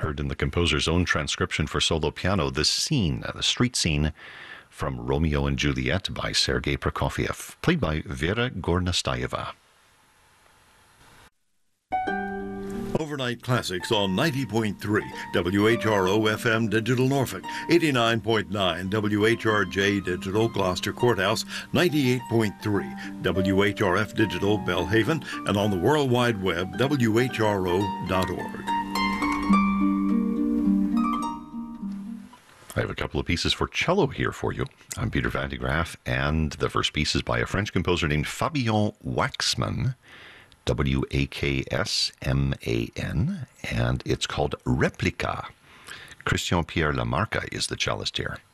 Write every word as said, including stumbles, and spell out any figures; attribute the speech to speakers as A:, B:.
A: heard in the composer's own transcription for solo piano, the scene, the street scene from Romeo and Juliet by Sergei Prokofiev, played by Vera Gornastayeva.
B: Overnight Classics on ninety point three W H R O F M Digital Norfolk, eighty-nine point nine W H R J Digital Gloucester Courthouse, ninety-eight point three W H R F Digital Belhaven, and on the World Wide Web, W H R O dot org.
A: I have a couple of pieces for cello here for you. I'm Peter Van de Graaff, and the first piece is by a French composer named Fabien Waxman, W A K S M A N, and it's called Replica. Christian Pierre Lamarca is the cellist here.